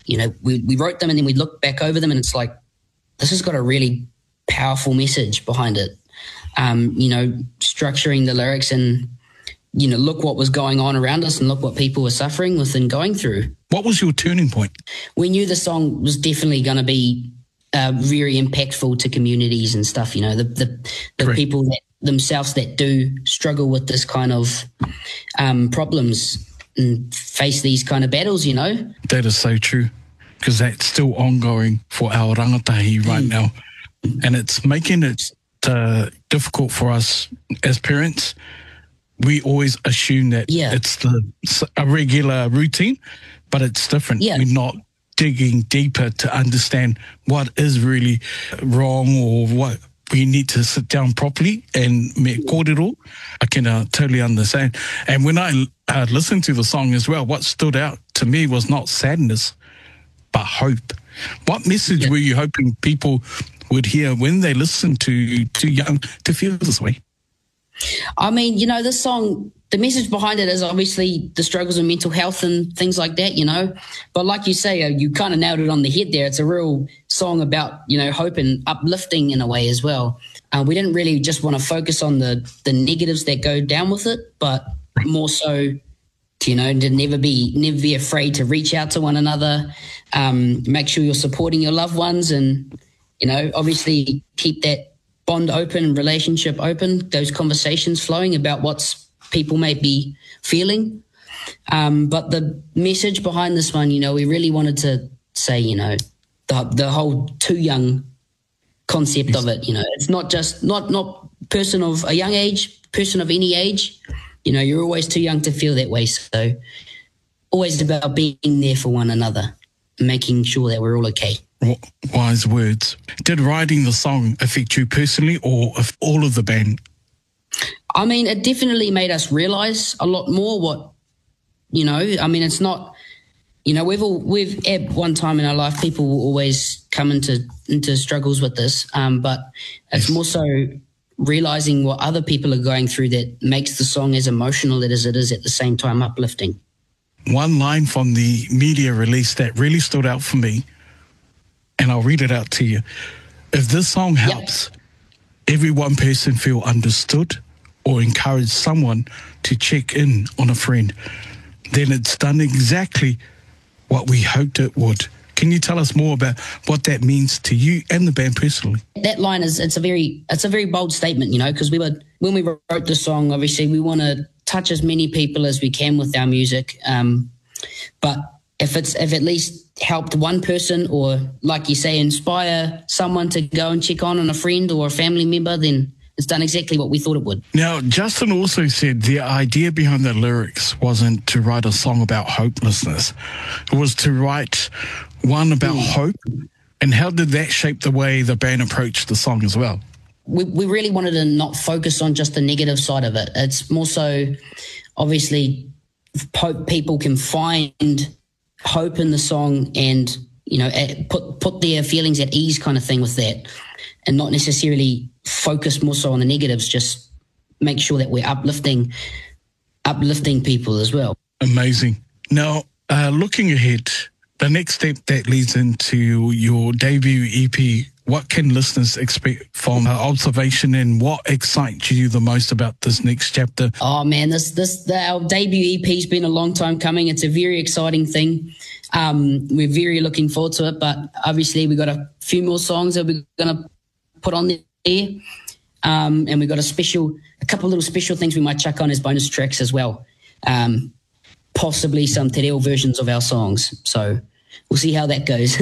you know, we wrote them and then we looked back over them and it's like, this has got a really powerful message behind it. You know, structuring the lyrics and, you know, look what was going on around us and look what people were suffering with and going through. What was your turning point? We knew the song was definitely going to be very impactful to communities and stuff, you know, the people that themselves that do struggle with this kind of problems and face these kind of battles, you know. That is so true, because that's still ongoing for our rangatahi right now. And it's making it difficult for us as parents. We always assume that it's a regular routine, but it's different. Yeah. We're not digging deeper to understand what is really wrong or what we need to sit down properly and me kōrero. I can totally understand. And when I listened to the song as well, what stood out to me was not sadness, but hope. What message were you hoping people would hear when they listen to Too Young to Feel This Way? I mean, you know, this song, the message behind it is obviously the struggles of mental health and things like that, you know. But like you say, you kind of nailed it on the head there. It's a real song about, you know, hope and uplifting in a way as well. We didn't really just want to focus on the negatives that go down with it, but more so, you know, to never be afraid to reach out to one another, make sure you're supporting your loved ones and, you know, obviously keep that bond open, relationship open, those conversations flowing about what's people may be feeling. But the message behind this one, you know, we really wanted to say, you know, the whole too young concept of it, you know, it's not just not person of a young age, person of any age, you know, you're always too young to feel that way. So always about being there for one another, making sure that we're all okay. Wise words. Did writing the song affect you personally or all of the band? I mean, it definitely made us realise a lot more what, you know, I mean, it's not, you know, we've at one time in our life, people will always come into struggles with this, but it's more so realising what other people are going through that makes the song as emotional as it is at the same time uplifting. One line from the media release that really stood out for me, and I'll read it out to you. If this song helps every one person feel understood or encourage someone to check in on a friend, then it's done exactly what we hoped it would. Can you tell us more about what that means to you and the band personally? That line it's a very bold statement, you know, because when we wrote the song, obviously we want to touch as many people as we can with our music. But if at least helped one person or, like you say, inspire someone to go and check on a friend or a family member, then it's done exactly what we thought it would. Now, Justin also said the idea behind the lyrics wasn't to write a song about hopelessness. It was to write one about hope. And how did that shape the way the band approached the song as well? We really wanted to not focus on just the negative side of it. It's more so, obviously, hope people can find hope in the song and, you know, put their feelings at ease kind of thing with that, and not necessarily focus more so on the negatives, just make sure that we're uplifting people as well. Amazing. Now, looking ahead, the next step that leads into your debut EP, what can listeners expect from Observation and what excites you the most about this next chapter? Oh man, our debut EP's been a long time coming. It's a very exciting thing. We're very looking forward to it, but obviously we've got a few more songs that we're going to put on there. And we've got a couple of little special things we might chuck on as bonus tracks as well. Possibly some te reo versions of our songs. So we'll see how that goes.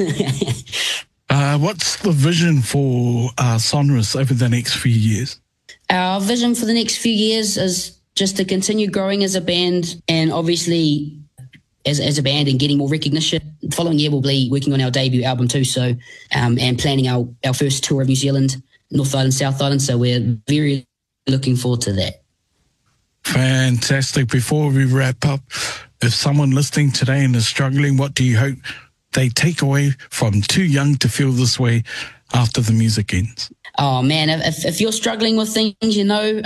What's the vision for Sonorous over the next few years? Our vision for the next few years is just to continue growing as a band, and obviously as a band and getting more recognition. The following year we'll be working on our debut album too, so and planning our first tour of New Zealand, North Island, South Island, so we're very looking forward to that. Fantastic. Before we wrap up, if someone listening today and is struggling, what do you hope they take away from Too Young to Feel This Way after the music ends? Oh man, if you're struggling with things, you know,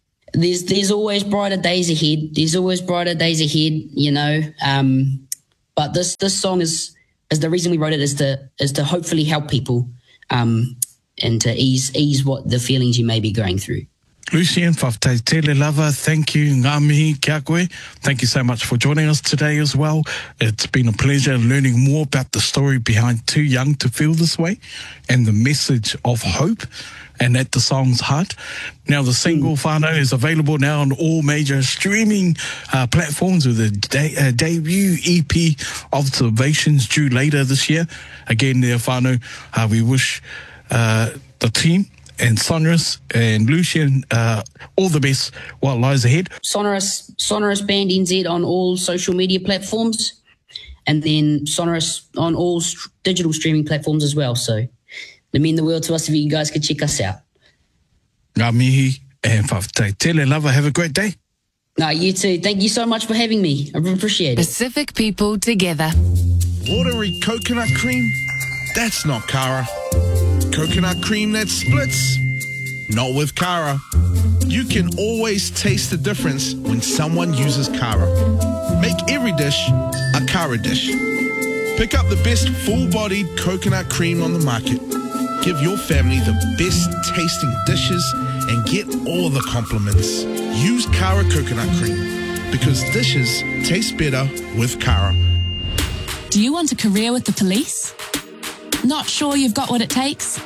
there's always brighter days ahead. There's always brighter days ahead, you know. But this song is the reason we wrote it is to hopefully help people and to ease what the feelings you may be going through. Lucien Faftai Tele Lava, thank you. Ngā mihi kia koe. Thank you so much for joining us today as well. It's been a pleasure learning more about the story behind Too Young to Feel This Way and the message of hope and at the song's heart. Now, the single whānau is available now on all major streaming platforms with a debut EP Observations due later this year. Again, there, whānau, we wish the team and Sonorous and Lucien, all the best what lies ahead. Sonorous Band NZ on all social media platforms, and then Sonorous on all digital streaming platforms as well. So it mean the world to us if you guys could check us out. Ngā mihi and whawhtai tele lava. Have a great day. No, you too. Thank you so much for having me. I appreciate it. Pacific people together. Watery coconut cream? That's not Cara. Coconut cream that splits? Not with Cara. You can always taste the difference when someone uses Cara. Make every dish a Cara dish. Pick up the best full-bodied coconut cream on the market. Give your family the best tasting dishes and get all the compliments. Use Cara coconut cream because dishes taste better with Cara. Do you want a career with the police? Not sure you've got what it takes?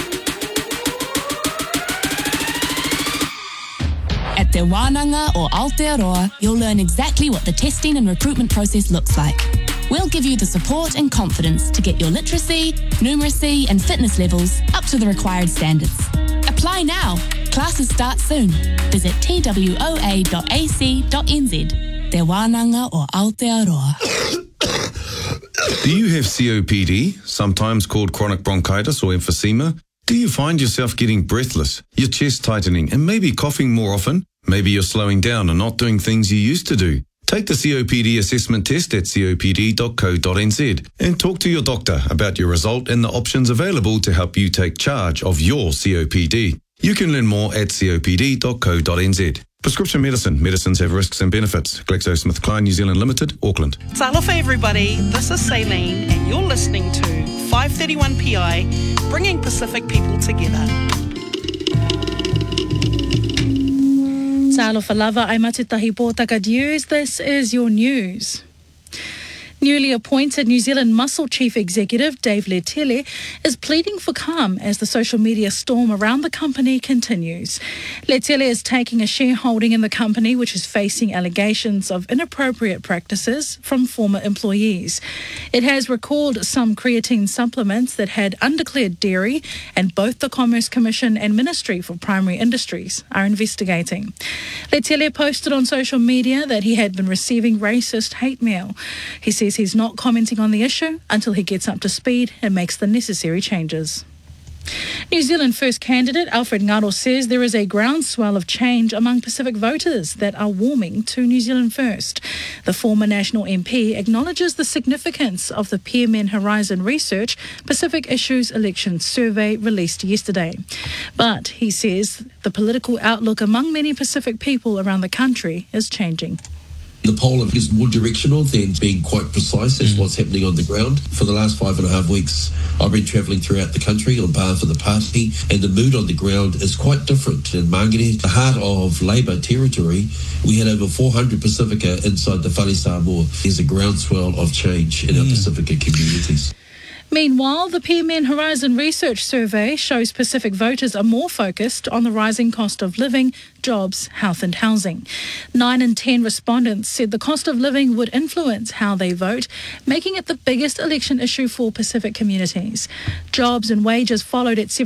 At Te Wānanga or Aotearoa, you'll learn exactly what the testing and recruitment process looks like. We'll give you the support and confidence to get your literacy, numeracy and fitness levels up to the required standards. Apply now. Classes start soon. Visit twoa.ac.nz. Te Wānanga or Aotearoa. Do you have COPD, sometimes called chronic bronchitis or emphysema? Do you find yourself getting breathless, your chest tightening, and maybe coughing more often? Maybe you're slowing down and not doing things you used to do. Take the COPD assessment test at copd.co.nz and talk to your doctor about your result and the options available to help you take charge of your COPD. You can learn more at copd.co.nz. Prescription medicine. Medicines have risks and benefits. GlaxoSmithKline New Zealand Limited, Auckland. Talofa everybody, this is Saline and you're listening to 531 PI, bringing Pacific people together. Talofa lava, ai matutahi pōtaka news. This is your news. Newly appointed New Zealand Muscle Chief Executive Dave Letele is pleading for calm as the social media storm around the company continues. Letele is taking a shareholding in the company which is facing allegations of inappropriate practices from former employees. It has recalled some creatine supplements that had undeclared dairy, and both the Commerce Commission and Ministry for Primary Industries are investigating. Letele posted on social media that he had been receiving racist hate mail. He says he's not commenting on the issue until he gets up to speed and makes the necessary changes. New Zealand First candidate Alfred Ngaro says there is a groundswell of change among Pacific voters that are warming to New Zealand First. The former National MP acknowledges the significance of the PMN Horizon Research Pacific Issues Election Survey released yesterday. But he says the political outlook among many Pacific people around the country is changing. The poll is more directional than being quite precise as what's happening on the ground. For the last 5.5 weeks, I've been travelling throughout the country on behalf of the party, and the mood on the ground is quite different. In Mangere, the heart of Labour territory, we had over 400 Pacifica inside the Whare Samoa. There's a groundswell of change in our Pacifica communities. Meanwhile, the PMN Horizon Research Survey shows Pacific voters are more focused on the rising cost of living, jobs, health and housing. 9 in 10 respondents said the cost of living would influence how they vote, making it the biggest election issue for Pacific communities. Jobs and wages followed at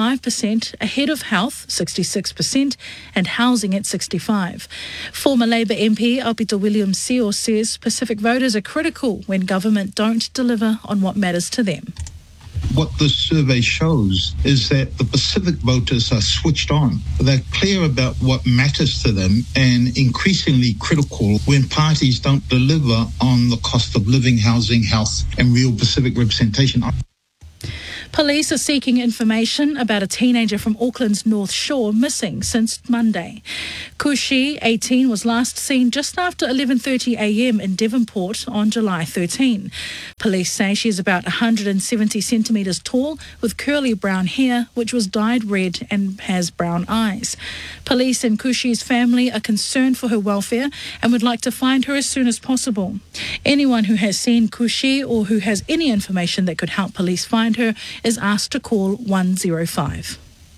75%, ahead of health, 66%, and housing at 65%. Former Labour MP Alpito Williams-Seo says Pacific voters are critical when government don't deliver on what matters to them. What this survey shows is that the Pacific voters are switched on. They're clear about what matters to them and increasingly critical when parties don't deliver on the cost of living, housing, health, and real Pacific representation. Police are seeking information about a teenager from Auckland's North Shore missing since Monday. Kushi, 18, was last seen just after 11:30 a.m. in Devonport on July 13. Police say she is about 170 centimetres tall with curly brown hair which was dyed red and has brown eyes. Police and Kushi's family are concerned for her welfare and would like to find her as soon as possible. Anyone who has seen Kushi or who has any information that could help police find her is asked to call 105.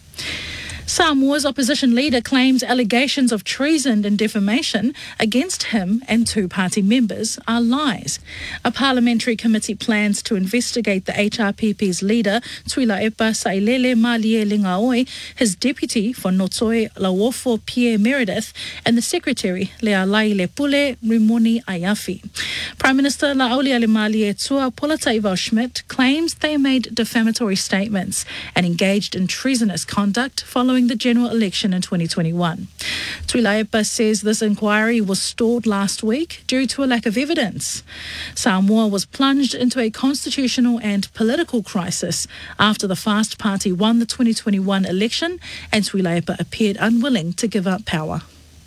Samoa's opposition leader claims allegations of treason and defamation against him and two party members are lies. A parliamentary committee plans to investigate the HRPP's leader, Tuilaipa Sailele Malie Lingaoi, his deputy for Notoi Lawofo Pierre Meredith, and the secretary, Lealai Lepule Rimoni Ayafi. Prime Minister Laaulia Malie Tua Polata Schmidt claims they made defamatory statements and engaged in treasonous conduct following the general election in 2021. Tuilaipa says this inquiry was stalled last week due to a lack of evidence. Samoa was plunged into a constitutional and political crisis after the Fast Party won the 2021 election and Tuilaipa appeared unwilling to give up power.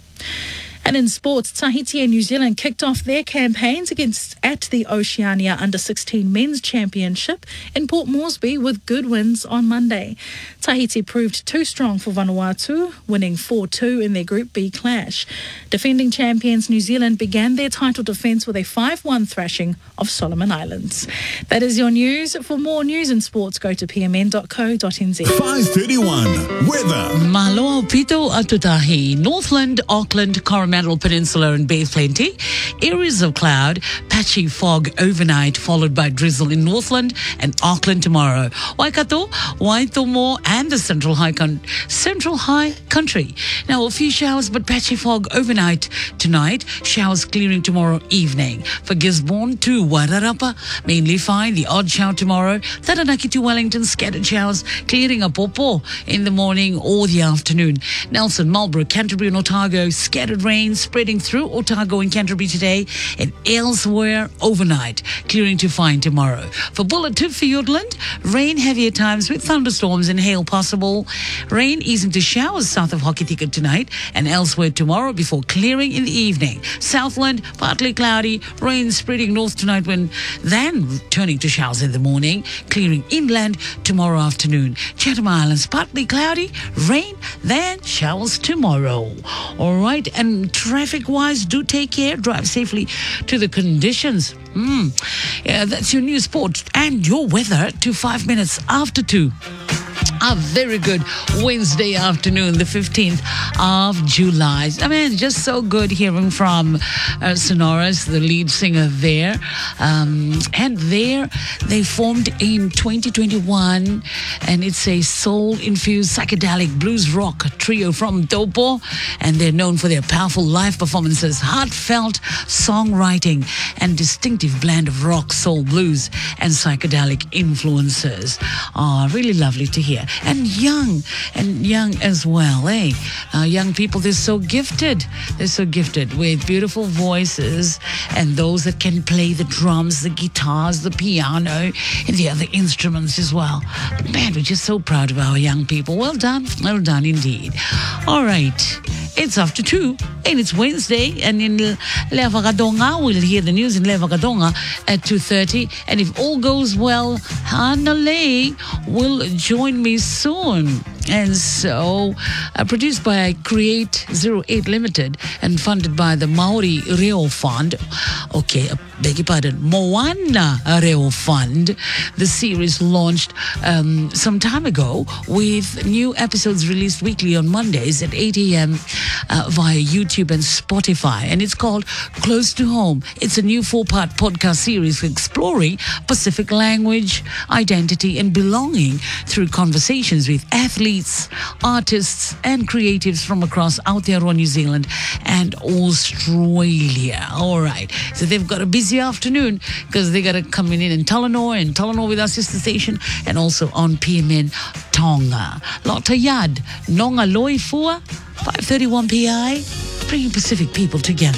And in sports, Tahiti and New Zealand kicked off their campaigns at the Oceania Under-16 Men's Championship in Port Moresby with good wins on Monday. Tahiti proved too strong for Vanuatu, winning 4-2 in their Group B clash. Defending champions New Zealand began their title defence with a 5-1 thrashing of Solomon Islands. That is your news. For more news and sports, go to pmn.co.nz. 5:31 weather. Malo Pito Atutahi, Northland, Auckland, Coromandel Peninsula and Bay Plenty. Areas of cloud, patchy fog overnight, followed by drizzle in Northland and Auckland tomorrow. Waikato, Waitomo and the Central High Country. Now a few showers but patchy fog overnight tonight. Showers clearing tomorrow evening. For Gisborne to Wairarapa, mainly fine. The odd shower tomorrow. Taranaki to Wellington, scattered showers clearing up Popo in the morning or the afternoon. Nelson, Marlborough, Canterbury and Otago, scattered rain spreading through Otago and Canterbury today and elsewhere overnight, clearing to fine tomorrow. For Bulla to Fiordland, rain heavy at times with thunderstorms and hail possible. Rain easing to showers south of Hokitika tonight and elsewhere tomorrow before clearing in the evening. Southland, partly cloudy, rain spreading north tonight then turning to showers in the morning, clearing inland tomorrow afternoon. Chatham Islands, partly cloudy, rain, then showers tomorrow. All right, and traffic-wise, do take care. Drive safely to the conditions. Yeah, that's your news, sport, and your weather to 5 minutes after 2. A very good Wednesday afternoon, the 15th of July. I mean, just so good hearing from Sonorous, the lead singer there. And there, they formed in 2021, and it's a soul-infused psychedelic blues rock trio from Taupo, and they're known for their powerful live performances, heartfelt songwriting, and distinctive blend of rock, soul, blues, and psychedelic influences. Really lovely to hear. And young as well, eh? Young people, they're so gifted. They're so gifted with beautiful voices, and those that can play the drums, the guitars, the piano, and the other instruments as well. Man, we're just so proud of our young people. Well done indeed. All right. It's after 2, and it's Wednesday, and in Levagadonga, we'll hear the news in Levagadonga at 2:30, and if all goes well, Hanalei will join me soon. And so, produced by Create 08 Limited and funded by the Maori Reo Fund. Okay, beg your pardon, Moana Reo Fund. The series launched some time ago with new episodes released weekly on Mondays at 8 a.m. Via YouTube and Spotify. And it's called Close to Home. It's a new 4-part podcast series exploring Pacific language, identity, and belonging through conversations with athletes, artists, and creatives from across Aotearoa, New Zealand, and Australia. All right. So they've got a busy afternoon because they got to come in Talanoa with our sister station, and also on PMN Tonga. Lota Yad, Nonga Loi Fua, 5:31 PI, bringing Pacific people together.